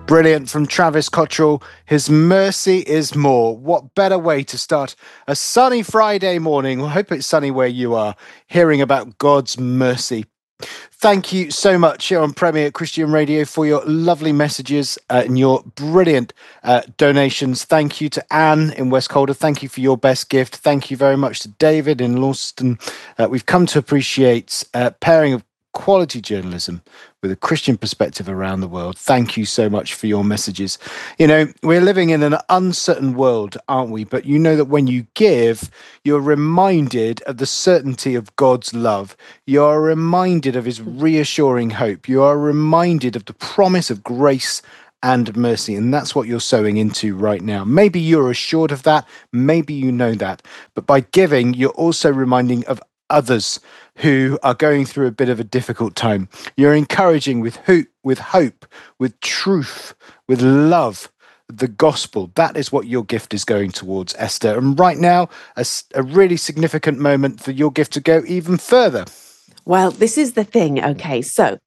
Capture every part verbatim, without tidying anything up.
Brilliant from Travis Cottrell. His mercy is more. What better way to start a sunny Friday morning? I hope it's sunny where you are, hearing about God's mercy. Thank you so much here on Premier Christian Radio for your lovely messages uh, and your brilliant uh, donations. Thank you to Anne in West Calder. Thank you for your best gift. Thank you very much to David in Launceston. Uh, we've come to appreciate uh, pairing of quality journalism with a Christian perspective around the world. Thank you so much for your messages. You know, we're living in an uncertain world, aren't we? But you know that when you give, you're reminded of the certainty of God's love. You're reminded of his reassuring hope. You are reminded of the promise of grace and mercy. And that's what you're sowing into right now. Maybe you're assured of that. Maybe you know that. But by giving, you're also reminding of others who are going through a bit of a difficult time. You're encouraging with hope, with hope, with truth, with love, the gospel. That is what your gift is going towards, Esther. And right now, a, a really significant moment for your gift to go even further. Well, this is the thing. Okay, so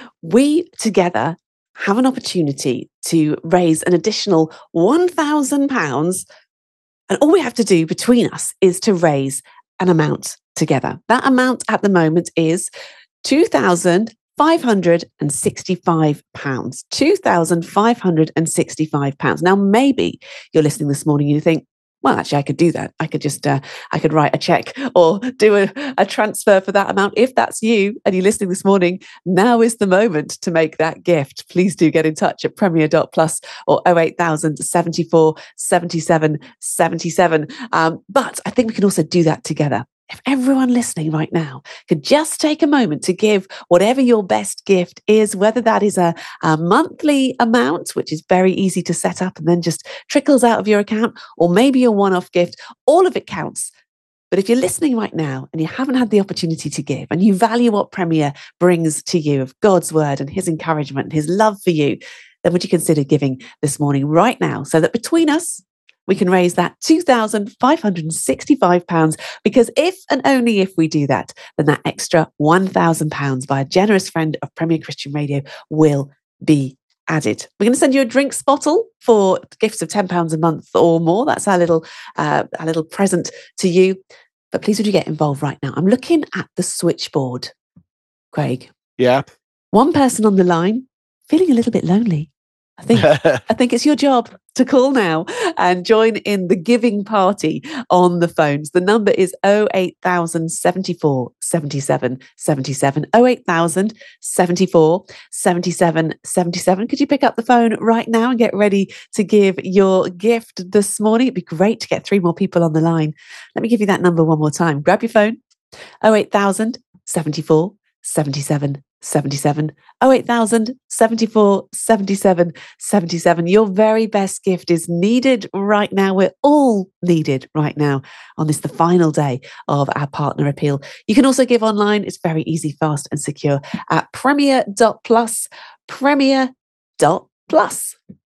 we together have an opportunity to raise an additional one thousand pounds. And all we have to do between us is to raise an amount together. That amount at the moment is two thousand five hundred sixty-five pounds. two thousand five hundred sixty-five pounds. Now, maybe you're listening this morning and you think, well, actually, I could do that. I could just, uh, I could write a check or do a, a transfer for that amount. If that's you and you're listening this morning, now is the moment to make that gift. Please do get in touch at premier dot plus or oh eight thousand seventy-four seventy-seven seventy-seven. Um, but I think we can also do that together. If everyone listening right now could just take a moment to give whatever your best gift is, whether that is a, a monthly amount, which is very easy to set up and then just trickles out of your account, or maybe a one-off gift, all of it counts. But if you're listening right now and you haven't had the opportunity to give and you value what Premier brings to you of God's word and his encouragement and his love for you, then would you consider giving this morning right now so that between us, we can raise that two thousand five hundred sixty-five pounds, because if and only if we do that, then that extra one thousand pounds by a generous friend of Premier Christian Radio will be added. We're going to send you a drinks bottle for gifts of ten pounds a month or more. That's our little, uh, our little present to you. But please would you get involved right now? I'm looking at the switchboard, Craig. Yeah. One person on the line, feeling a little bit lonely. I think I think it's your job to call now and join in the giving party on the phones. The number is oh eight thousand seventy-four seventy-seven seventy-seven. oh eight thousand seventy-four seventy-seven seventy-seven. Could you pick up the phone right now and get ready to give your gift this morning? It'd be great to get three more people on the line. Let me give you that number one more time. Grab your phone. oh eight thousand seventy-four seventy-seven seventy-seven. oh eight thousand seventy-four seventy-seven seventy-seven. Your very best gift is needed right now. We're all needed right now on this, the final day of our partner appeal. You can also give online. It's very easy, fast and secure at premier dot plus, premier dot plus.